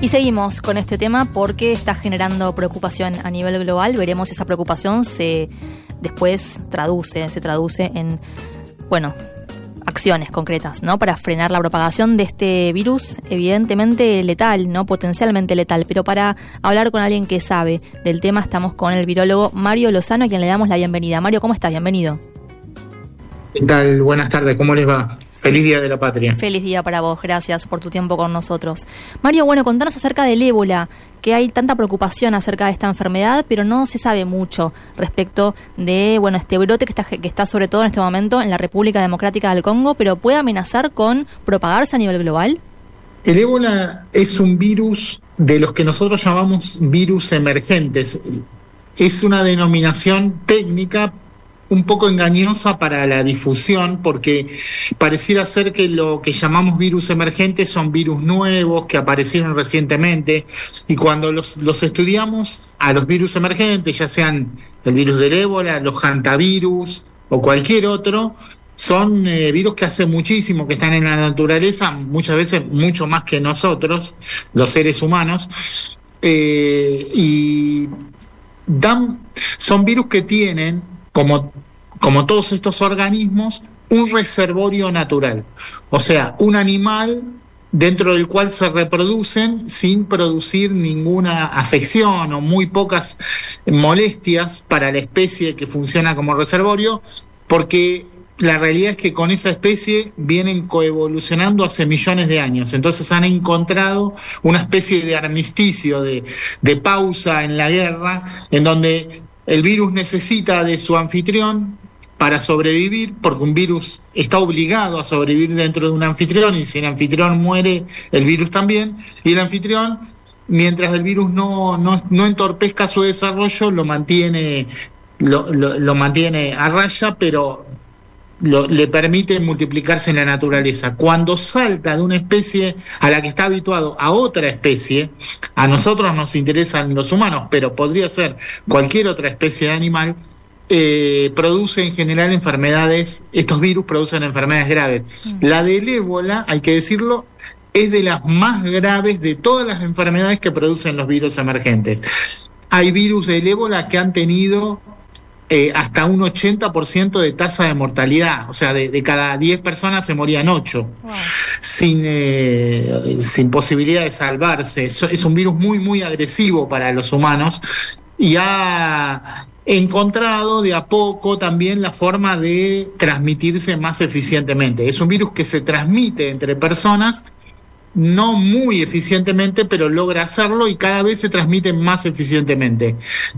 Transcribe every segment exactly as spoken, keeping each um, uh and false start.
Y seguimos con este tema porque está generando preocupación a nivel global. Veremos si esa preocupación se después traduce, se traduce en, bueno, acciones concretas, ¿no? Para frenar la propagación de este virus, evidentemente letal, ¿no? Potencialmente letal. Pero para hablar con alguien que sabe del tema, estamos con el virólogo Mario Lozano, a quien le damos la bienvenida. Mario, ¿cómo estás? Bienvenido. ¿Qué tal? Buenas tardes, ¿cómo les va? Feliz Día de la Patria. Feliz día para vos, gracias por tu tiempo con nosotros. Mario, bueno, contanos acerca del ébola, que hay tanta preocupación acerca de esta enfermedad, pero no se sabe mucho respecto de, bueno, este brote que está, que está sobre todo en este momento en la República Democrática del Congo, pero puede amenazar con propagarse a nivel global. El ébola es un virus de los que nosotros llamamos virus emergentes. Es una denominación técnica un poco engañosa para la difusión, porque pareciera ser que lo que llamamos virus emergentes son virus nuevos que aparecieron recientemente, y cuando los, los estudiamos a los virus emergentes, ya sean el virus del ébola, los hantavirus o cualquier otro, son eh, virus que hace muchísimo que están en la naturaleza, muchas veces mucho más que nosotros, los seres humanos, eh, y dan, son virus que tienen, Como, como todos estos organismos, un reservorio natural. O sea, un animal dentro del cual se reproducen sin producir ninguna afección o muy pocas molestias para la especie que funciona como reservorio, porque la realidad es que con esa especie vienen coevolucionando hace millones de años. Entonces han encontrado una especie de armisticio, de, de pausa en la guerra, en donde el virus necesita de su anfitrión para sobrevivir, porque un virus está obligado a sobrevivir dentro de un anfitrión, y si el anfitrión muere, el virus también, y el anfitrión, mientras el virus no, no, no entorpezca su desarrollo, lo mantiene, lo, lo, lo mantiene a raya, pero Lo, le permite multiplicarse en la naturaleza. Cuando salta de una especie a la que está habituado a otra especie, a nosotros nos interesan los humanos, pero podría ser cualquier otra especie de animal, eh, produce en general enfermedades, estos virus producen enfermedades graves. Mm. La del ébola, hay que decirlo, es de las más graves de todas las enfermedades que producen los virus emergentes. Hay virus del ébola que han tenido Eh, hasta un ochenta por ciento de tasa de mortalidad, o sea, de, de cada diez personas se morían ocho, wow. sin, eh, sin posibilidad de salvarse. Es, es un virus muy, muy agresivo para los humanos, y ha encontrado de a poco también la forma de transmitirse más eficientemente. Es un virus que se transmite entre personas, no muy eficientemente, pero logra hacerlo, y cada vez se transmite más eficientemente.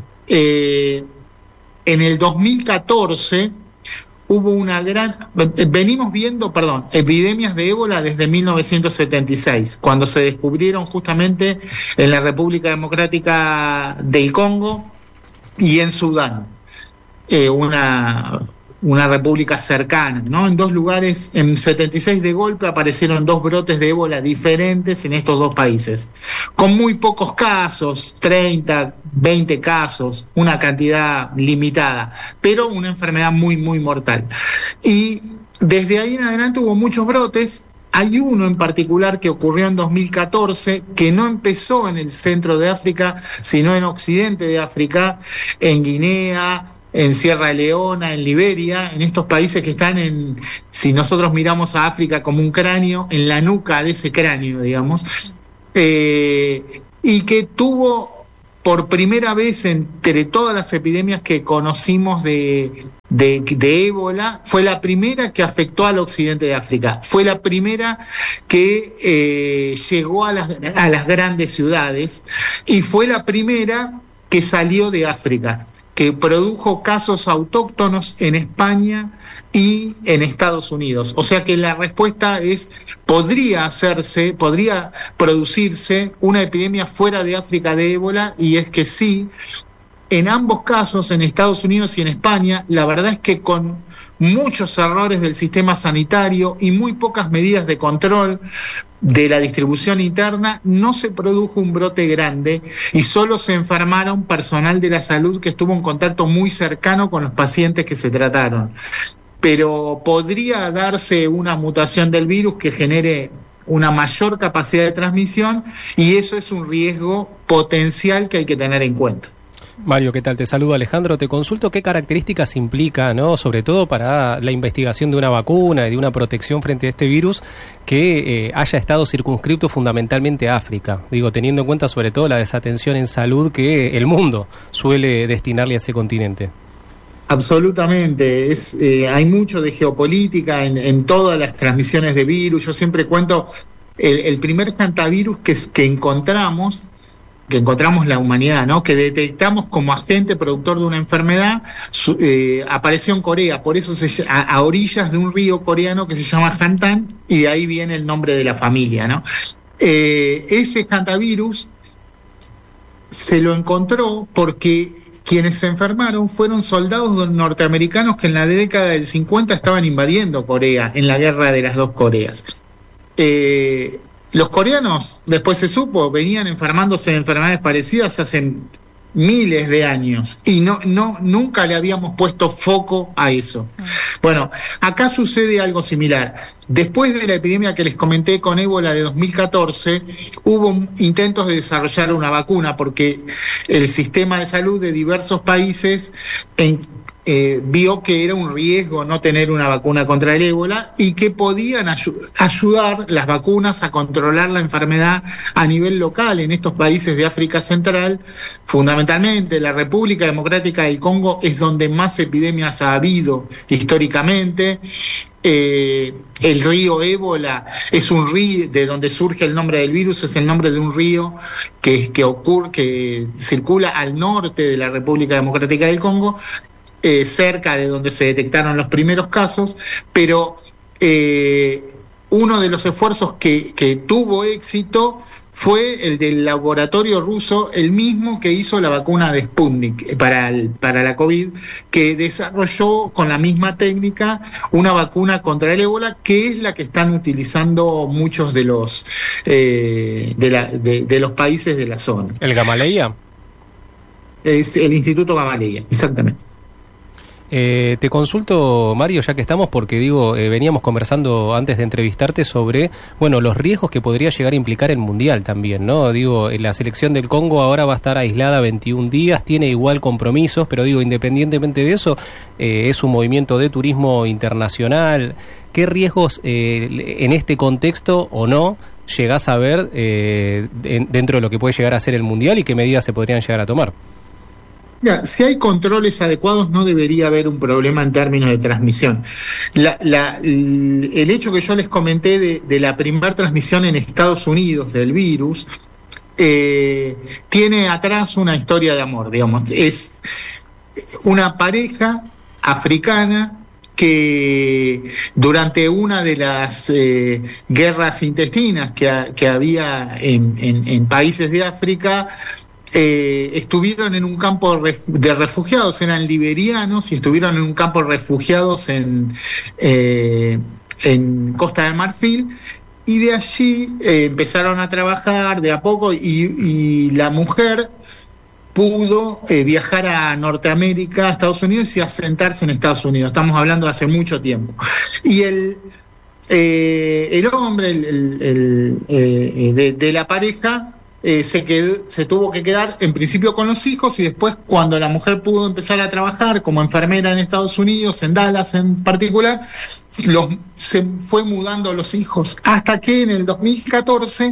Eh, En el dos mil catorce hubo una gran... Venimos viendo, perdón, epidemias de ébola desde mil novecientos setenta y seis, cuando se descubrieron justamente en la República Democrática del Congo y en Sudán, eh, una, una república cercana, ¿no? En dos lugares, en setenta y seis de golpe aparecieron dos brotes de ébola diferentes en estos dos países, con muy pocos casos, treinta, veinte casos, una cantidad limitada, pero una enfermedad muy, muy mortal. Y desde ahí en adelante hubo muchos brotes. Hay uno en particular que ocurrió en dos mil catorce, que no empezó en el centro de África, sino en occidente de África, en Guinea, en Sierra Leona, en Liberia, en estos países que están en, si nosotros miramos a África como un cráneo, en la nuca de ese cráneo, digamos, eh, y que tuvo por primera vez entre todas las epidemias que conocimos de, de, de ébola, fue la primera que afectó al occidente de África, fue la primera que eh, llegó a las, a las grandes ciudades, y fue la primera que salió de África, que produjo casos autóctonos en España y en Estados Unidos. O sea que la respuesta es, podría hacerse, podría producirse una epidemia fuera de África de ébola, y es que sí, en ambos casos, en Estados Unidos y en España, la verdad es que con muchos errores del sistema sanitario y muy pocas medidas de control de la distribución interna, no se produjo un brote grande, y solo se enfermaron personal de la salud que estuvo en contacto muy cercano con los pacientes que se trataron. Pero podría darse una mutación del virus que genere una mayor capacidad de transmisión, y eso es un riesgo potencial que hay que tener en cuenta. Mario, ¿qué tal? Te saludo Alejandro. Te consulto qué características implica, ¿no?, sobre todo para la investigación de una vacuna y de una protección frente a este virus, que eh, haya estado circunscrito fundamentalmente a África. Digo, teniendo en cuenta sobre todo la desatención en salud que el mundo suele destinarle a ese continente. Absolutamente, es, eh, hay mucho de geopolítica en, en todas las transmisiones de virus. Yo siempre cuento el, el primer hantavirus que, que encontramos, que encontramos la humanidad, ¿no?, que detectamos como agente productor de una enfermedad, su, eh, apareció en Corea, por eso se, a, a orillas de un río coreano que se llama Hantan, y de ahí viene el nombre de la familia, ¿no? Eh, ese hantavirus se lo encontró porque quienes se enfermaron fueron soldados norteamericanos que en la década del cincuenta estaban invadiendo Corea, en la guerra de las dos Coreas. Eh, Los coreanos, después se supo, venían enfermándose de enfermedades parecidas hace miles de años y no, no, nunca le habíamos puesto foco a eso. Bueno, acá sucede algo similar. Después de la epidemia que les comenté con ébola de dos mil catorce, hubo intentos de desarrollar una vacuna porque el sistema de salud de diversos países en Eh, vio que era un riesgo no tener una vacuna contra el ébola y que podían ayu- ayudar las vacunas a controlar la enfermedad a nivel local en estos países de África Central. Fundamentalmente la República Democrática del Congo es donde más epidemias ha habido históricamente. Eh, el río Ébola es un río de donde surge el nombre del virus, es el nombre de un río que, que ocurre, que circula al norte de la República Democrática del Congo, Eh, cerca de donde se detectaron los primeros casos, pero eh, uno de los esfuerzos que, que tuvo éxito fue el del laboratorio ruso, el mismo que hizo la vacuna de Sputnik para, el, para la COVID, que desarrolló con la misma técnica una vacuna contra el ébola, que es la que están utilizando muchos de los, eh, de, la, de, de los países de la zona. ¿El Gamaleya? Es el Instituto Gamaleya, exactamente. Eh, te consulto, Mario, ya que estamos, porque digo, eh, veníamos conversando antes de entrevistarte sobre, bueno, los riesgos que podría llegar a implicar el Mundial también, ¿no? Digo, la selección del Congo ahora va a estar aislada veintiún días, tiene igual compromisos, pero digo, independientemente de eso, eh, es un movimiento de turismo internacional. ¿Qué riesgos eh, en este contexto o no llegás a ver eh, de, dentro de lo que puede llegar a ser el Mundial y qué medidas se podrían llegar a tomar? Mira, si hay controles adecuados no debería haber un problema en términos de transmisión. La, la, el hecho que yo les comenté de, de la primera transmisión en Estados Unidos del virus eh, tiene atrás una historia de amor, digamos. Es una pareja africana que durante una de las eh, guerras intestinas que, que había en, en, en países de África, Eh, estuvieron en un campo de refugiados, eran liberianos y estuvieron en un campo de refugiados en, eh, en Costa del Marfil, y de allí eh, empezaron a trabajar de a poco y, y la mujer pudo eh, viajar a Norteamérica, a Estados Unidos y asentarse en Estados Unidos. Estamos hablando de hace mucho tiempo. Y el, eh, el hombre el, el, el, eh, de, de la pareja Eh, se, quedó, se tuvo que quedar en principio con los hijos, y después cuando la mujer pudo empezar a trabajar como enfermera en Estados Unidos, en Dallas en particular, los, se fue mudando los hijos, hasta que en el dos mil catorce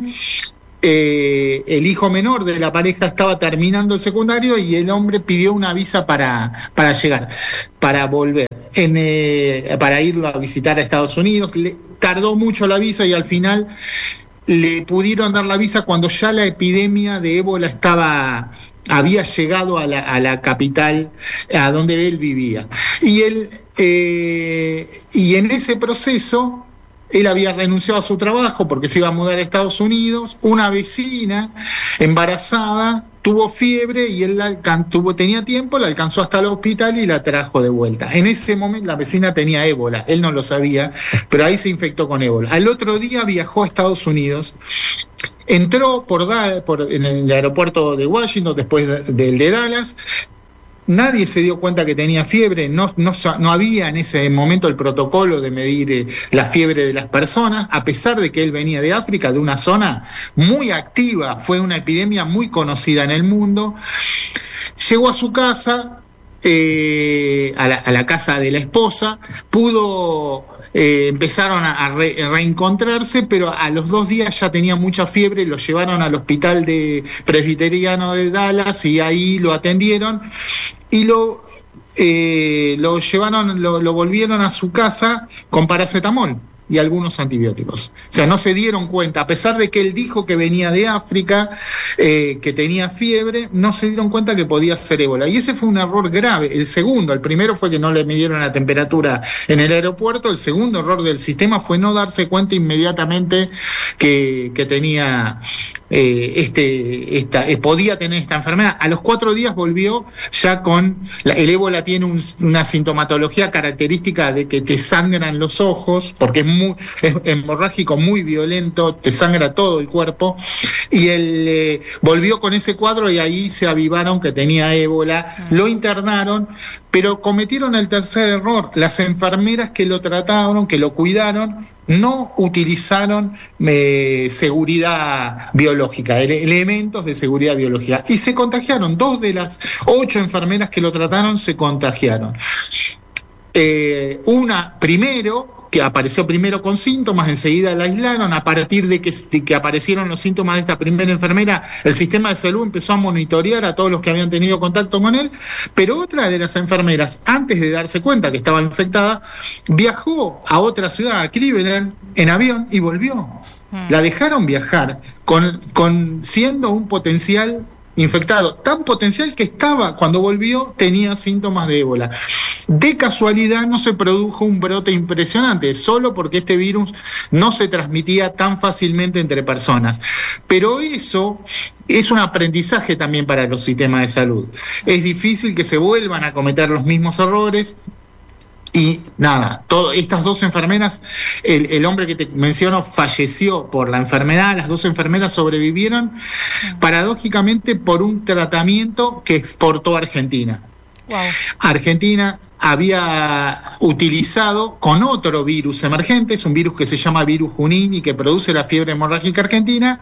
eh, el hijo menor de la pareja estaba terminando el secundario y el hombre pidió una visa para, para llegar, para volver, en, eh, para irlo a visitar a Estados Unidos. Le tardó mucho la visa y al final le pudieron dar la visa cuando ya la epidemia de ébola estaba, había llegado a la, a la capital, a donde él vivía. Y él, eh, y en ese proceso, él había renunciado a su trabajo porque se iba a mudar a Estados Unidos. Una vecina embarazada tuvo fiebre y él la alcan- tuvo, tenía tiempo, la alcanzó hasta el hospital y la trajo de vuelta. En ese momento la vecina tenía ébola, él no lo sabía, pero ahí se infectó con ébola. Al otro día viajó a Estados Unidos, entró por, da- por en el aeropuerto de Washington, después del de, de Dallas, Nadie se dio cuenta que tenía fiebre, no, no, no había en ese momento el protocolo de medir eh, la fiebre de las personas, a pesar de que él venía de África, de una zona muy activa, fue una epidemia muy conocida en el mundo. Llegó a su casa, eh, a, la, a la casa de la esposa, pudo... Eh, empezaron a, a re, reencontrarse, pero a los dos días ya tenía mucha fiebre, lo llevaron al hospital de presbiteriano de Dallas y ahí lo atendieron y lo, eh, lo llevaron, lo, lo volvieron a su casa con paracetamol y algunos antibióticos. O sea, no se dieron cuenta, a pesar de que él dijo que venía de África, eh, que tenía fiebre, no se dieron cuenta que podía ser ébola. Y ese fue un error grave. El segundo, el primero fue que no le midieron la temperatura en el aeropuerto, el segundo error del sistema fue no darse cuenta inmediatamente que, que tenía... Eh, este, esta, eh, podía tener esta enfermedad. A los cuatro días volvió ya con, la, el ébola tiene un, una sintomatología característica de que te sangran los ojos, porque es, muy, es hemorrágico, muy violento, te sangra todo el cuerpo, y él eh, volvió con ese cuadro y ahí se avivaron que tenía ébola, lo internaron, pero cometieron el tercer error. Las enfermeras que lo trataron, que lo cuidaron, no utilizaron eh, seguridad biológica, ele- elementos de seguridad biológica, y se contagiaron. Dos de las ocho enfermeras que lo trataron se contagiaron. Eh, una primero, que apareció primero con síntomas, enseguida la aislaron. A partir de que, de que aparecieron los síntomas de esta primera enfermera, el sistema de salud empezó a monitorear a todos los que habían tenido contacto con él, pero otra de las enfermeras, antes de darse cuenta que estaba infectada, viajó a otra ciudad, a Cleveland, en avión y volvió. Hmm. La dejaron viajar, con, con siendo un potencial infectado, tan potencial que estaba, cuando volvió, tenía síntomas de ébola. De casualidad no se produjo un brote impresionante, solo porque este virus no se transmitía tan fácilmente entre personas. Pero eso es un aprendizaje también para los sistemas de salud. Es difícil que se vuelvan a cometer los mismos errores. Y nada, todo, estas dos enfermeras, el, el hombre que te menciono falleció por la enfermedad, las dos enfermeras sobrevivieron, paradójicamente, por un tratamiento que exportó a Argentina. Wow. Argentina había utilizado con otro virus emergente, es un virus que se llama virus Junín y que produce la fiebre hemorrágica argentina,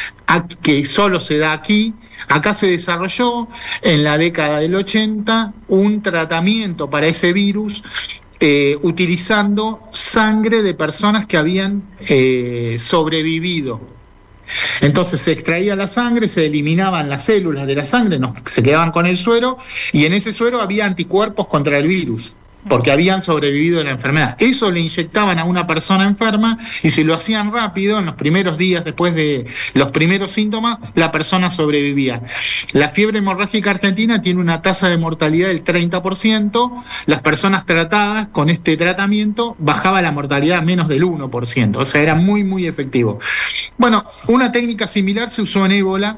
que solo se da aquí. Acá se desarrolló en la década del ochenta un tratamiento para ese virus, eh, utilizando sangre de personas que habían eh, sobrevivido. Entonces se extraía la sangre, se eliminaban las células de la sangre, nos, se quedaban con el suero, y en ese suero había anticuerpos contra el virus, porque habían sobrevivido de la enfermedad. Eso le inyectaban a una persona enferma, y si lo hacían rápido, en los primeros días después de los primeros síntomas, la persona sobrevivía. La fiebre hemorrágica argentina tiene una tasa de mortalidad del treinta por ciento, las personas tratadas con este tratamiento bajaba la mortalidad a menos del uno por ciento, o sea, era muy, muy efectivo. Bueno, una técnica similar se usó en ébola,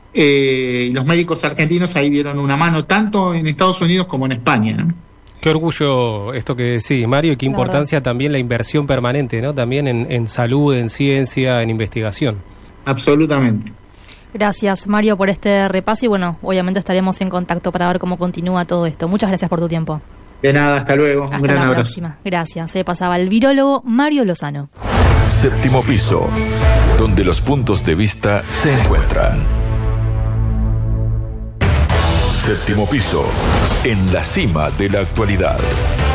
eh, y los médicos argentinos ahí dieron una mano, tanto en Estados Unidos como en España, ¿no? Qué orgullo esto que decís, Mario, y qué importancia también la inversión permanente, ¿no? También en, en salud, en ciencia, en investigación. Absolutamente. Gracias, Mario, por este repaso y bueno, obviamente estaremos en contacto para ver cómo continúa todo esto. Muchas gracias por tu tiempo. De nada, hasta luego. Hasta Un gran la abrazo. Próxima. Gracias. Se pasaba el virólogo Mario Lozano. Séptimo piso, donde los puntos de vista se encuentran. Séptimo piso, en la cima de la actualidad.